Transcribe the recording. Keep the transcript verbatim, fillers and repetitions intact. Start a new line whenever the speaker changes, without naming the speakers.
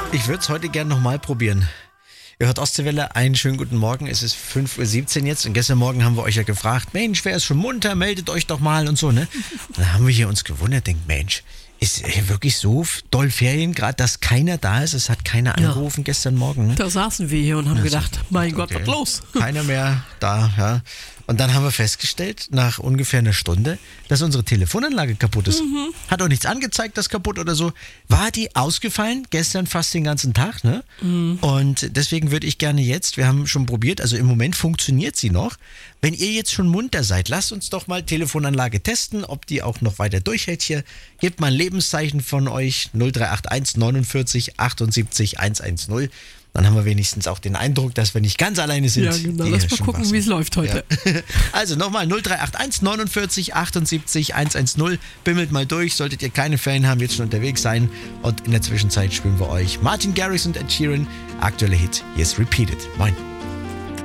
Ich würde es heute gerne nochmal probieren. Ihr hört Ostseewelle, einen schönen guten Morgen. Es ist fünf Uhr siebzehn jetzt und gestern Morgen haben wir euch ja gefragt, Mensch, wer ist schon munter, meldet euch doch mal und so, ne? Und dann haben wir hier uns gewundert, denkt, Mensch, ist hier wirklich so doll Ferien, gerade dass keiner da ist? Es hat keiner angerufen ja. gestern Morgen. Ne?
Da saßen wir hier und haben
ja,
gedacht, mein Gott,
okay.
was los?
Keiner mehr da, ja. Und dann haben wir festgestellt, nach ungefähr einer Stunde, dass unsere Telefonanlage kaputt ist. Mhm. Hat auch nichts angezeigt, das kaputt oder so. War die ausgefallen, gestern fast den ganzen Tag, ne? Mhm. Und deswegen würde ich gerne jetzt, wir haben schon probiert, also im Moment funktioniert sie noch. Wenn ihr jetzt schon munter seid, lasst uns doch mal Telefonanlage testen, ob die auch noch weiter durchhält hier. Gebt mal ein Lebenszeichen von euch, null drei acht eins neunundvierzig achtundsiebzig hundertzehn. Dann haben wir wenigstens auch den Eindruck, dass wir nicht ganz alleine sind.
Ja, genau. Lass mal gucken, wie es läuft heute.
Ja. Also nochmal null drei acht eins neunundvierzig achtundsiebzig hundertzehn. Bimmelt mal durch, solltet ihr keine Ferien haben, jetzt schon unterwegs sein. Und in der Zwischenzeit spielen wir euch Martin Garrix und Ed Sheeran. Aktueller Hit, hier ist Repeated. Moin.